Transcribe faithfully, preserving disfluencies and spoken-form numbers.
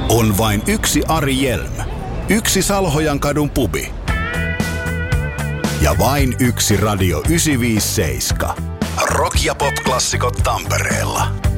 On vain yksi Ari Jelm, yksi Salhojankadun pubi ja vain yksi Radio yhdeksänsataaviisikymmentäseitsemän. Rock- ja pop-klassikot Tampereella.